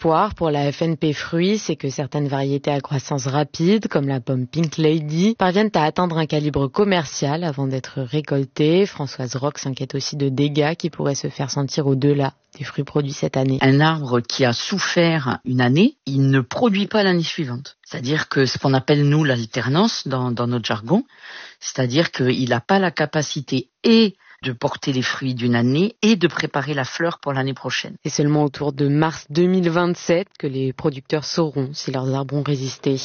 espoir pour la FNP Fruits, c'est que certaines variétés à croissance rapide, comme la pomme Pink Lady, parviennent à atteindre un calibre commercial avant d'être récoltées. Françoise Roch s'inquiète aussi de dégâts qui pourraient se faire sentir au-delà des fruits produits cette année. Un arbre qui a souffert une année, il ne produit pas l'année suivante. C'est-à-dire que ce qu'on appelle nous l'alternance dans notre jargon, c'est-à-dire qu'il n'a pas la capacité de porter les fruits d'une année et de préparer la fleur pour l'année prochaine. C'est seulement autour de mars 2027 que les producteurs sauront si leurs arbres ont résisté.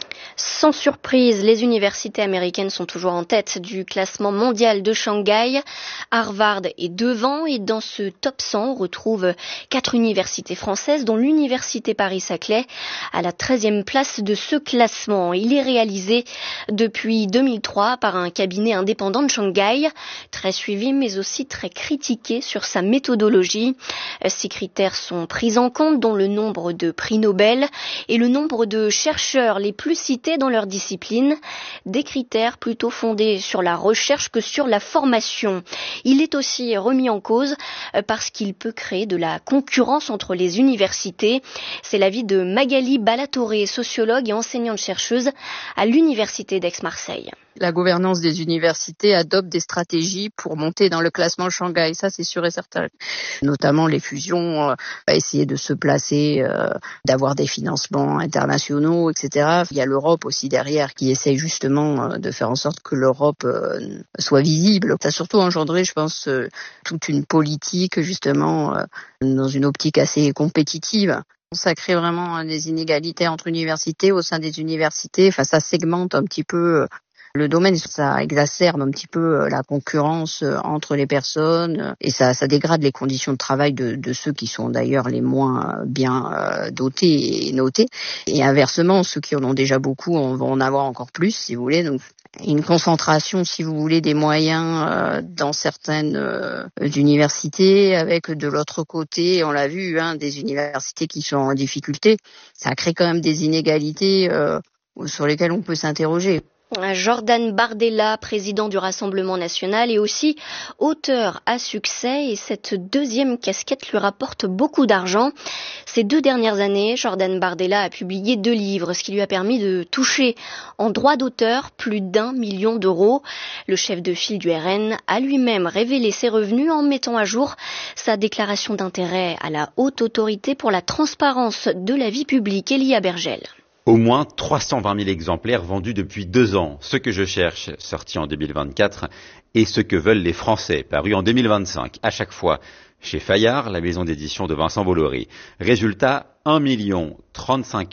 Sans surprise, les universités américaines sont toujours en tête du classement mondial de Shanghai. Harvard est devant et dans ce top 100, on retrouve 4 universités françaises, dont l'université Paris-Saclay à la 13e place de ce classement. Il est réalisé depuis 2003 par un cabinet indépendant de Shanghai, très suivi mais aussi très critiqué sur sa méthodologie. Ces critères sont pris en compte, dont le nombre de prix Nobel et le nombre de chercheurs les plus cités dans leur discipline, des critères plutôt fondés sur la recherche que sur la formation. Il est aussi remis en cause parce qu'il peut créer de la concurrence entre les universités. C'est l'avis de Magali Balatoré, sociologue et enseignante-chercheuse à l'université d'Aix-Marseille. La gouvernance des universités adopte des stratégies pour monter dans le classement Shanghai, ça c'est sûr et certain. Notamment les fusions, essayer de se placer, d'avoir des financements internationaux, etc. Il y a l'Europe aussi derrière qui essaye justement de faire en sorte que l'Europe soit visible. Ça a surtout engendré, je pense, toute une politique justement dans une optique assez compétitive. Ça crée vraiment des inégalités entre universités, au sein des universités. Enfin, ça segmente un petit peu le domaine, ça exacerbe un petit peu la concurrence entre les personnes et ça dégrade les conditions de travail de ceux qui sont d'ailleurs les moins bien dotés et notés. Et inversement, ceux qui en ont déjà beaucoup vont en avoir encore plus, si vous voulez. Donc, une concentration, si vous voulez, des moyens dans certaines universités, avec de l'autre côté, on l'a vu, des universités qui sont en difficulté. Ça crée quand même des inégalités sur lesquelles on peut s'interroger. Jordan Bardella, président du Rassemblement national, est aussi auteur à succès et cette deuxième casquette lui rapporte beaucoup d'argent. Ces 2 dernières années, Jordan Bardella a publié 2 livres, ce qui lui a permis de toucher en droit d'auteur plus d'1 million d'euros. Le chef de file du RN a lui-même révélé ses revenus en mettant à jour sa déclaration d'intérêt à la Haute Autorité pour la transparence de la vie publique, Elia Bergel. Au moins 320 000 exemplaires vendus depuis 2 ans. Ce que je cherche, sorti en 2024, et ce que veulent les Français, paru en 2025. À chaque fois, chez Fayard, la maison d'édition de Vincent Bolloré. Résultat, 1 035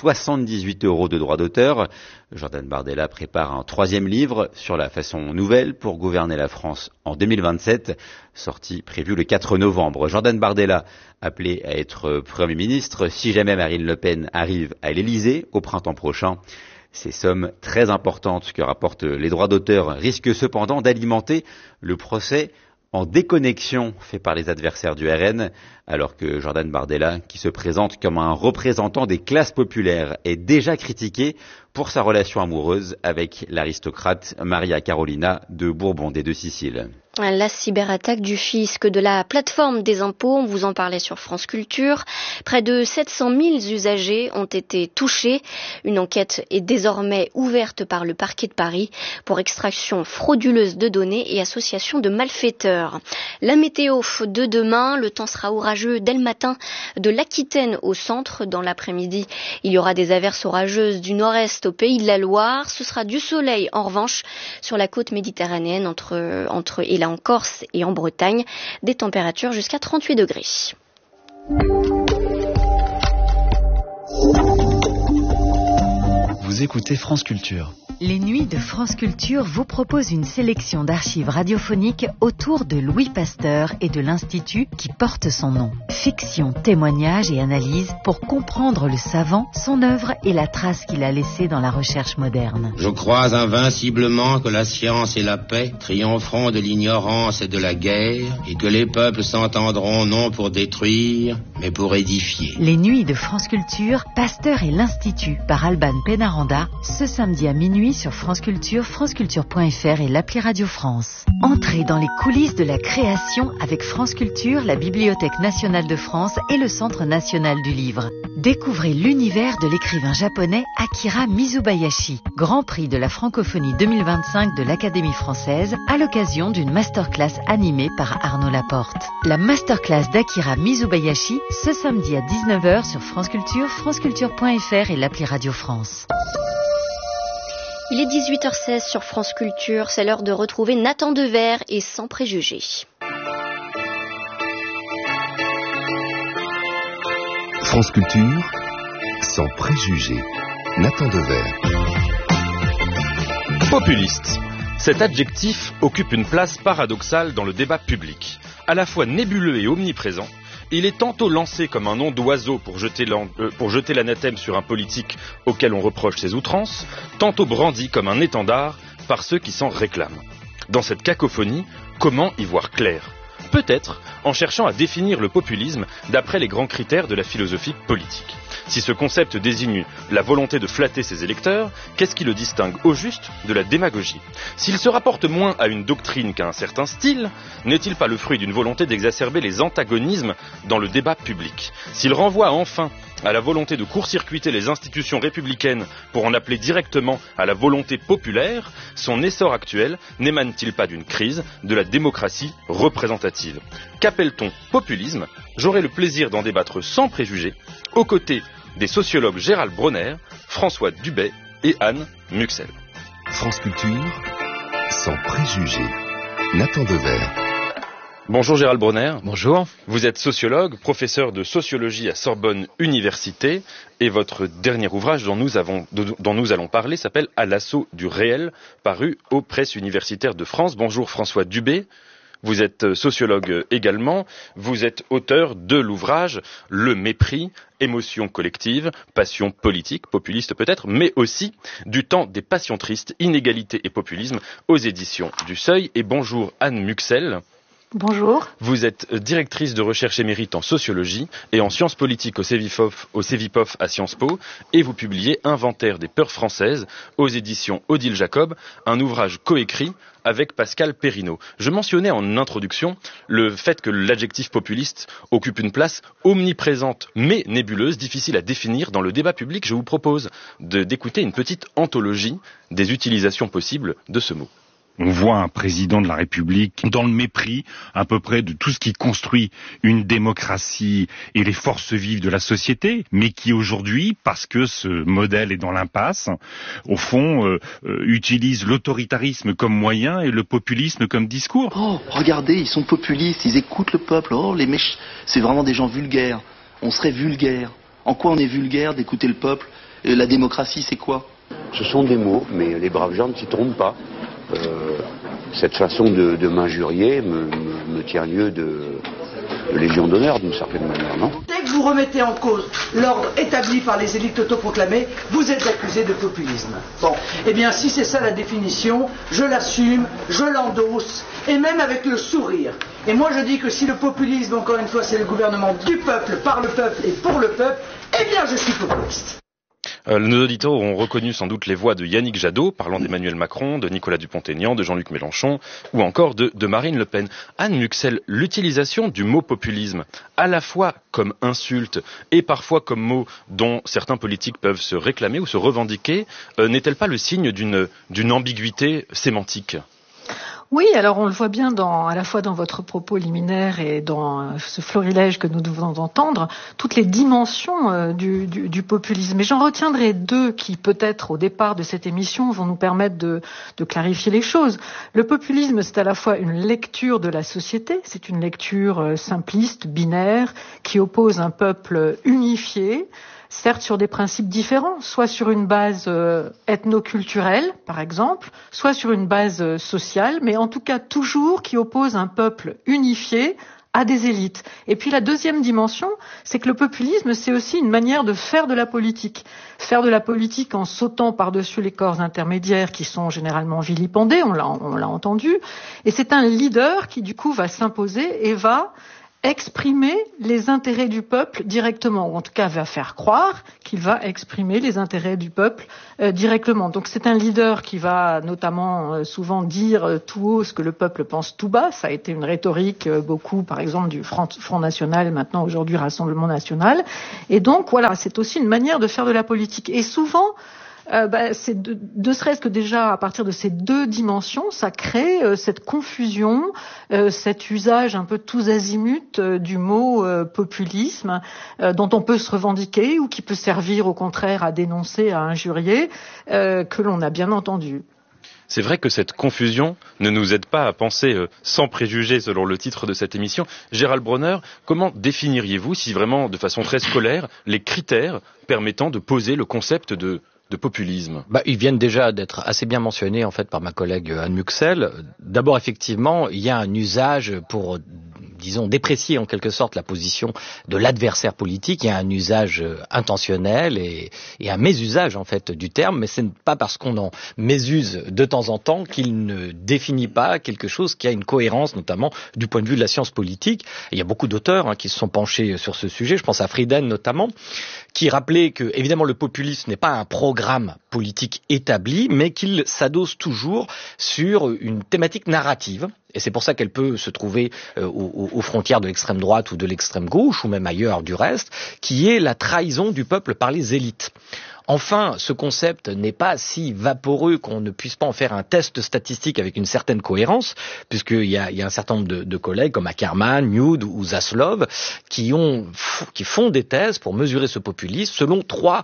078 € de droits d'auteur. Jordan Bardella prépare un 3e livre sur la façon nouvelle pour gouverner la France en 2027, sortie prévue le 4 novembre. Jordan Bardella, appelé à être Premier ministre si jamais Marine Le Pen arrive à l'Élysée au printemps prochain. Ces sommes très importantes que rapportent les droits d'auteur risquent cependant d'alimenter le procès en déconnexion fait par les adversaires du RN, alors que Jordan Bardella, qui se présente comme un représentant des classes populaires, est déjà critiqué pour sa relation amoureuse avec l'aristocrate Maria Carolina de Bourbon des Deux-Siciles. La cyberattaque du fisc de la plateforme des impôts, on vous en parlait sur France Culture. Près de 700 000 usagers ont été touchés. Une enquête est désormais ouverte par le parquet de Paris pour extraction frauduleuse de données et association de malfaiteurs. La météo de demain, le temps sera orageux dès le matin de l'Aquitaine au centre. Dans l'après-midi, il y aura des averses orageuses du nord-est au Pays de la Loire. Ce sera du soleil en revanche sur la côte méditerranéenne entre et là en Corse et en Bretagne, des températures jusqu'à 38 degrés. Vous écoutez France Culture. Les Nuits de France Culture vous proposent une sélection d'archives radiophoniques autour de Louis Pasteur et de l'Institut qui porte son nom. Fiction, témoignages et analyses pour comprendre le savant, son œuvre et la trace qu'il a laissée dans la recherche moderne. Je crois invinciblement que la science et la paix triompheront de l'ignorance et de la guerre et que les peuples s'entendront non pour détruire, mais pour édifier. Les Nuits de France Culture, Pasteur et l'Institut par Alban Pénarandon. Panda, ce samedi à minuit sur France Culture, franceculture.fr et l'appli Radio France. Entrez dans les coulisses de la création avec France Culture, la Bibliothèque nationale de France et le Centre national du livre. Découvrez l'univers de l'écrivain japonais Akira Mizubayashi, Grand Prix de la francophonie 2025 de l'Académie française, à l'occasion d'une masterclass animée par Arnaud Laporte. La masterclass d'Akira Mizubayashi, ce samedi à 19h sur France Culture, franceculture.fr et l'appli Radio France. Il est 18h16 sur France Culture, c'est l'heure de retrouver Nathan Dever et Sans préjugés. France Culture, Sans préjugés, Nathan Dever. Populiste. Cet adjectif occupe une place paradoxale dans le débat public. À la fois nébuleux et omniprésent, il est tantôt lancé comme un nom d'oiseau pour jeter l'anathème sur un politique auquel on reproche ses outrances, tantôt brandi comme un étendard par ceux qui s'en réclament. Dans cette cacophonie, comment y voir clair ? Peut-être en cherchant à définir le populisme d'après les grands critères de la philosophie politique. Si ce concept désigne la volonté de flatter ses électeurs, qu'est-ce qui le distingue au juste de la démagogie ? S'il se rapporte moins à une doctrine qu'à un certain style, n'est-il pas le fruit d'une volonté d'exacerber les antagonismes dans le débat public ? S'il renvoie enfin à la volonté de court-circuiter les institutions républicaines pour en appeler directement à la volonté populaire, son essor actuel n'émane-t-il pas d'une crise de la démocratie représentative ? Qu'appelle-t-on populisme ? J'aurai le plaisir d'en débattre sans préjugés, aux côtés des sociologues Gérald Bronner, François Dubet et Anne Muxel. France Culture, Sans préjugés, Nathan Dever. Bonjour Gérald Bronner. Bonjour. Vous êtes sociologue, professeur de sociologie à Sorbonne Université, et votre dernier ouvrage dont nous allons parler s'appelle « À l'assaut du réel », paru aux presses universitaires de France. Bonjour François Dubet. Vous êtes sociologue également, vous êtes auteur de l'ouvrage « Le mépris, émotion collective, passion politique, populiste peut-être, mais aussi du temps des passions tristes, inégalité et populisme » aux éditions du Seuil. Et bonjour Anne Muxel. Bonjour. Vous êtes directrice de recherche émérite en sociologie et en sciences politiques au Cevipof à Sciences Po, et vous publiez Inventaire des peurs françaises aux éditions Odile Jacob, un ouvrage coécrit avec Pascal Perrineau. Je mentionnais en introduction le fait que l'adjectif populiste occupe une place omniprésente mais nébuleuse, difficile à définir dans le débat public. Je vous propose d'écouter une petite anthologie des utilisations possibles de ce mot. On voit un président de la République dans le mépris à peu près de tout ce qui construit une démocratie et les forces vives de la société, mais qui aujourd'hui, parce que ce modèle est dans l'impasse, au fond, utilise l'autoritarisme comme moyen et le populisme comme discours. Oh, regardez, ils sont populistes, ils écoutent le peuple. Oh, c'est vraiment des gens vulgaires. On serait vulgaire. En quoi on est vulgaire d'écouter le peuple ? Et la démocratie, c'est quoi ? Ce sont des mots, mais les braves gens ne s'y trompent pas. Cette façon de m'injurier me tient lieu de légion d'honneur d'une certaine manière, non ? Dès que vous remettez en cause l'ordre établi par les élites autoproclamées, vous êtes accusé de populisme. Bon, eh bien si c'est ça la définition, je l'assume, je l'endosse, et même avec le sourire. Et moi je dis que si le populisme, encore une fois, c'est le gouvernement du peuple, par le peuple et pour le peuple, eh bien je suis populiste. Nos auditeurs ont reconnu sans doute les voix de Yannick Jadot, parlant d'Emmanuel Macron, de Nicolas Dupont-Aignan, de Jean-Luc Mélenchon, ou encore de Marine Le Pen. Anne Muxel, l'utilisation du mot populisme, à la fois comme insulte et parfois comme mot dont certains politiques peuvent se réclamer ou se revendiquer, n'est-elle pas le signe d'une ambiguïté sémantique ? Oui, alors on le voit bien à la fois dans votre propos liminaire et dans ce florilège que nous devons entendre, toutes les dimensions du populisme. Et j'en retiendrai deux qui, peut-être, au départ de cette émission, vont nous permettre de clarifier les choses. Le populisme, c'est à la fois une lecture de la société, c'est une lecture simpliste, binaire, qui oppose un peuple unifié, certes sur des principes différents, soit sur une base ethno-culturelle, par exemple, soit sur une base sociale, mais en tout cas toujours qui oppose un peuple unifié à des élites. Et puis la deuxième dimension, c'est que le populisme, c'est aussi une manière de faire de la politique. Faire de la politique en sautant par-dessus les corps intermédiaires qui sont généralement vilipendés, on l'a entendu, et c'est un leader qui du coup va s'imposer et va exprimer les intérêts du peuple directement, ou en tout cas va faire croire qu'il va exprimer les intérêts du peuple directement. Donc c'est un leader qui va notamment souvent dire tout haut ce que le peuple pense tout bas. Ça a été une rhétorique beaucoup, par exemple, du Front National, maintenant aujourd'hui Rassemblement National. Et donc voilà, c'est aussi une manière de faire de la politique. Et souvent, c'est de serait-ce que déjà à partir de ces deux dimensions, ça crée cette confusion, cet usage un peu tous azimuts du mot populisme, dont on peut se revendiquer ou qui peut servir au contraire à dénoncer, à injurier, que l'on a bien entendu. C'est vrai que cette confusion ne nous aide pas à penser sans préjugés, selon le titre de cette émission. Gérald Bronner, comment définiriez-vous, si vraiment de façon très scolaire, les critères permettant de poser le concept de populisme? Ils viennent déjà d'être assez bien mentionnés en fait par ma collègue Anne Muxel. D'abord, effectivement, il y a un usage pour, disons, déprécier en quelque sorte la position de l'adversaire politique. Il y a un usage intentionnel et un mésusage en fait du terme, mais ce n'est pas parce qu'on en mésuse de temps en temps qu'il ne définit pas quelque chose qui a une cohérence, notamment du point de vue de la science politique. Et il y a beaucoup d'auteurs qui se sont penchés sur ce sujet. Je pense à Frieden notamment, qui rappelait que évidemment le populisme n'est pas un programme politique établi, mais qu'il s'adosse toujours sur une thématique narrative. Et c'est pour ça qu'elle peut se trouver aux frontières de l'extrême droite ou de l'extrême gauche, ou même ailleurs du reste, qui est la trahison du peuple par les élites. Enfin, ce concept n'est pas si vaporeux qu'on ne puisse pas en faire un test statistique avec une certaine cohérence, puisqu'il y a un certain nombre de collègues comme Ackermann, Nude ou Zaslov qui font des thèses pour mesurer ce populisme selon trois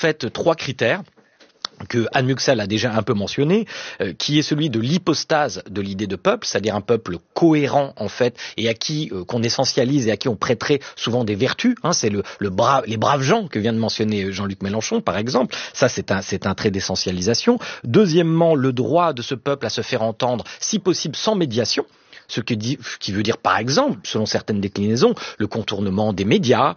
critères que Anne Muxel a déjà un peu mentionné, qui est celui de l'hypostase de l'idée de peuple, c'est-à-dire un peuple cohérent en fait, et à qui qu'on essentialise et à qui on prêterait souvent des vertus. C'est les braves gens que vient de mentionner Jean-Luc Mélenchon, par exemple. Ça, c'est un trait d'essentialisation. Deuxièmement, le droit de ce peuple à se faire entendre, si possible sans médiation. Ce qui veut dire, par exemple, selon certaines déclinaisons, le contournement des médias,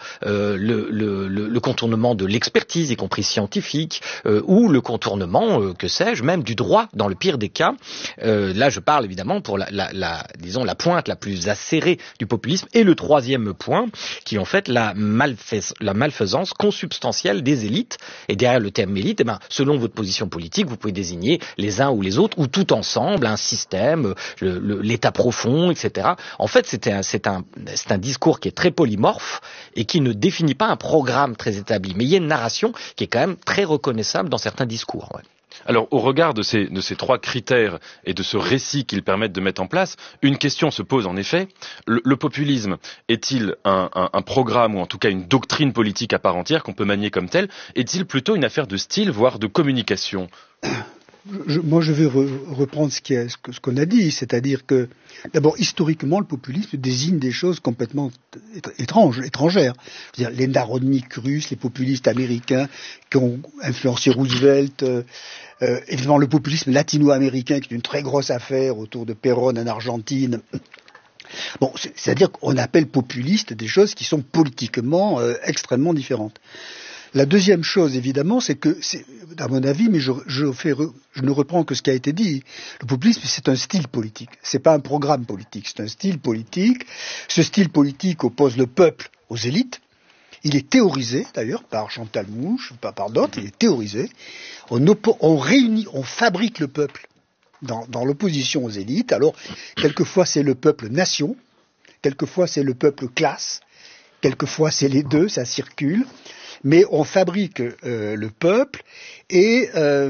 le contournement de l'expertise, y compris scientifique, ou le contournement, que sais-je, même du droit, dans le pire des cas. Là, je parle évidemment pour disons la pointe la plus acérée du populisme. Et le troisième point, qui est en fait la malfaisance consubstantielle des élites. Et derrière le terme élite, selon votre position politique, vous pouvez désigner les uns ou les autres, ou tout ensemble, un système, l'État profond, etc. En fait, c'est un discours qui est très polymorphe et qui ne définit pas un programme très établi. Mais il y a une narration qui est quand même très reconnaissable dans certains discours. Ouais. Alors, au regard de ces trois critères et de ce récit qu'ils permettent de mettre en place, une question se pose en effet. Le populisme est-il un programme ou en tout cas une doctrine politique à part entière qu'on peut manier comme telle? Est-il plutôt une affaire de style, voire de communication? Moi, je vais reprendre ce qu'on a dit, c'est-à-dire que, d'abord, historiquement, le populisme désigne des choses complètement étrangères. C'est-à-dire les narodniks russes, les populistes américains qui ont influencé Roosevelt, évidemment le populisme latino-américain qui est une très grosse affaire autour de Perón en Argentine. Bon, c'est-à-dire qu'on appelle populistes des choses qui sont politiquement extrêmement différentes. La deuxième chose, évidemment, c'est que, à mon avis, mais je ne reprends que ce qui a été dit, le populisme, c'est un style politique. C'est pas un programme politique, c'est un style politique. Ce style politique oppose le peuple aux élites. Il est théorisé, d'ailleurs, par Chantal Mouffe, pas par d'autres, il est théorisé. On réunit, on fabrique le peuple dans l'opposition aux élites. Alors, quelquefois, c'est le peuple nation, quelquefois, c'est le peuple classe, quelquefois, c'est les deux, ça circule. Mais on fabrique le peuple et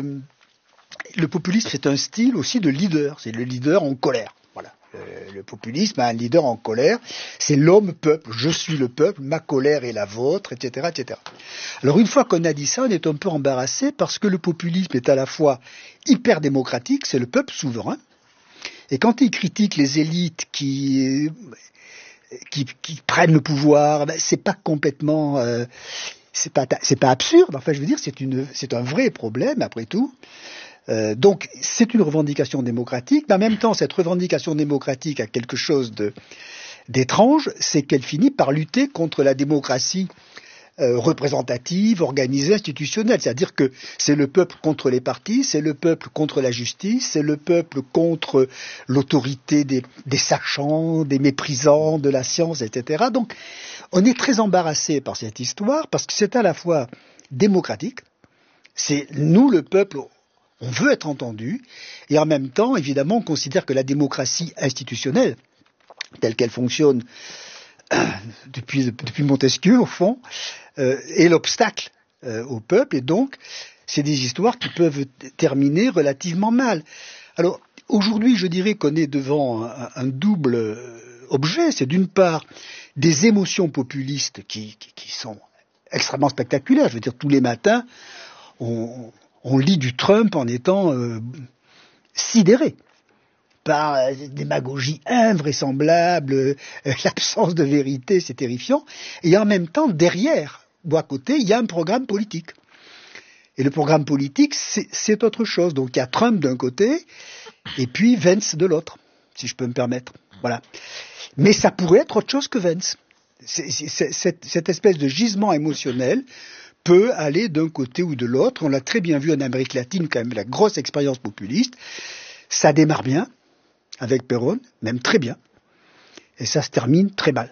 le populisme, c'est un style aussi de leader. C'est le leader en colère. Voilà. Le populisme a un leader en colère. C'est l'homme-peuple. Je suis le peuple, ma colère est la vôtre, etc., etc. Alors une fois qu'on a dit ça, on est un peu embarrassé parce que le populisme est à la fois hyper démocratique, c'est le peuple souverain. Et quand il critique les élites qui prennent le pouvoir, c'est pas complètement... c'est pas absurde, enfin je veux dire, c'est un vrai problème après tout. Donc c'est une revendication démocratique, mais en même temps cette revendication démocratique a quelque chose d'étrange, c'est qu'elle finit par lutter contre la démocratie représentative, organisée, institutionnelle. C'est-à-dire que c'est le peuple contre les partis, c'est le peuple contre la justice, c'est le peuple contre l'autorité des sachants, des méprisants, de la science, etc. Donc, on est très embarrassé par cette histoire parce que c'est à la fois démocratique, c'est nous, le peuple, on veut être entendu, et en même temps, évidemment, on considère que la démocratie institutionnelle, telle qu'elle fonctionne depuis Montesquieu, au fond, est l'obstacle au peuple, et donc, c'est des histoires qui peuvent terminer relativement mal. Alors, aujourd'hui, je dirais qu'on est devant un double objet. C'est d'une part des émotions populistes qui sont extrêmement spectaculaires. Je veux dire, tous les matins, on lit du Trump en étant sidéré par démagogie invraisemblable, l'absence de vérité, c'est terrifiant. Et en même temps, derrière ou à côté, il y a un programme politique. Et le programme politique, c'est autre chose. Donc il y a Trump d'un côté, et puis Vance de l'autre, si je peux me permettre. Voilà. Mais ça pourrait être autre chose que Vance. Cette espèce de gisement émotionnel peut aller d'un côté ou de l'autre. On l'a très bien vu en Amérique latine, quand même, la grosse expérience populiste. Ça démarre bien, avec Perón, même très bien. Et ça se termine très mal.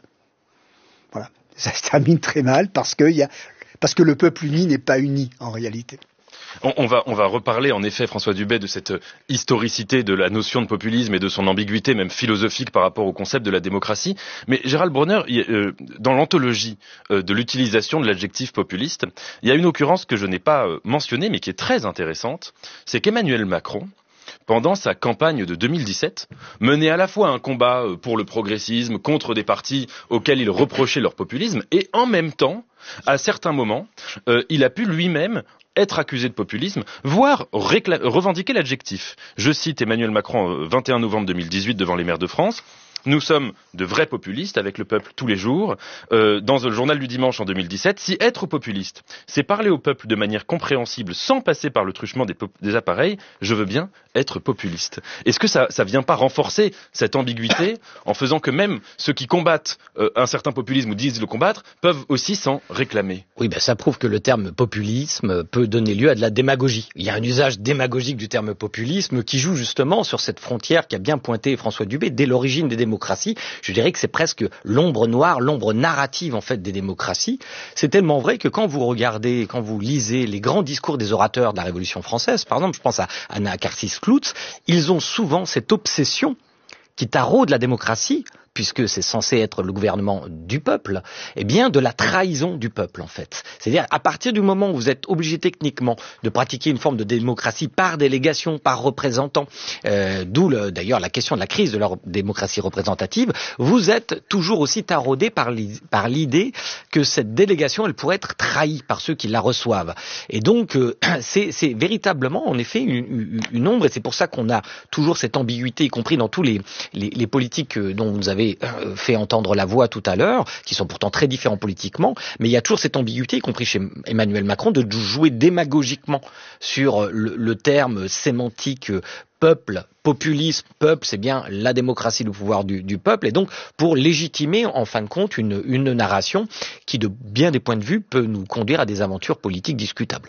Voilà. Ça se termine très mal parce que le peuple uni n'est pas uni, en réalité. On va reparler en effet, François Dubet, de cette historicité de la notion de populisme et de son ambiguïté même philosophique par rapport au concept de la démocratie. Mais Gérald Bronner, dans l'anthologie de l'utilisation de l'adjectif populiste, il y a une occurrence que je n'ai pas mentionnée mais qui est très intéressante, c'est qu'Emmanuel Macron, pendant sa campagne de 2017, menait à la fois un combat pour le progressisme, contre des partis auxquels il reprochait leur populisme, et en même temps, à certains moments, il a pu lui-même être accusé de populisme, voire revendiquer l'adjectif. Je cite Emmanuel Macron, 21 novembre 2018, devant les maires de France. Nous sommes de vrais populistes avec le peuple tous les jours. Dans le journal du dimanche en 2017, si être populiste, c'est parler au peuple de manière compréhensible sans passer par le truchement des appareils, je veux bien être populiste. Est-ce que ça vient pas renforcer cette ambiguïté en faisant que même ceux qui combattent un certain populisme ou disent le combattre peuvent aussi s'en réclamer? Oui, ça prouve que le terme populisme peut donner lieu à de la démagogie. Il y a un usage démagogique du terme populisme qui joue justement sur cette frontière qu'a bien pointé François Dubet dès l'origine des démocraties. Je dirais que c'est presque l'ombre noire, l'ombre narrative en fait des démocraties. C'est tellement vrai que quand vous regardez, quand vous lisez les grands discours des orateurs de la Révolution française, par exemple, je pense à Anna Karsis-Cloutz, ils ont souvent cette obsession qui taraude la démocratie, puisque c'est censé être le gouvernement du peuple, eh bien de la trahison du peuple en fait. C'est-à-dire à partir du moment où vous êtes obligé techniquement de pratiquer une forme de démocratie par délégation, par représentant, d'où d'ailleurs la question de la crise de leur démocratie représentative, vous êtes toujours aussi taraudé par l'idée que cette délégation elle pourrait être trahie par ceux qui la reçoivent. Et donc c'est véritablement en effet une ombre, et c'est pour ça qu'on a toujours cette ambiguïté, y compris dans tous les politiques dont vous avez fait entendre la voix tout à l'heure, qui sont pourtant très différents politiquement, mais il y a toujours cette ambiguïté, y compris chez Emmanuel Macron, de jouer démagogiquement sur le terme sémantique peuple, populisme, peuple, c'est bien la démocratie, le pouvoir du peuple, et donc pour légitimer en fin de compte une narration qui, de bien des points de vue, peut nous conduire à des aventures politiques discutables.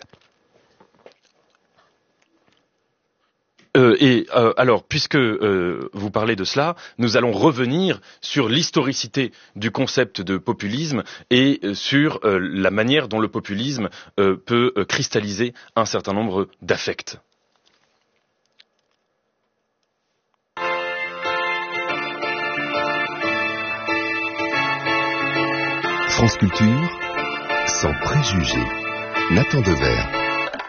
Alors, puisque vous parlez de cela, nous allons revenir sur l'historicité du concept de populisme et sur la manière dont le populisme peut cristalliser un certain nombre d'affects. France Culture, sans préjugés. Nathan Devers.